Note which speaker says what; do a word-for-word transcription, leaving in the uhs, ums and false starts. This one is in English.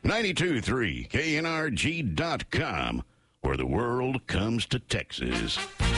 Speaker 1: ninety-two point three K N R G dot com, where the world comes to Texas.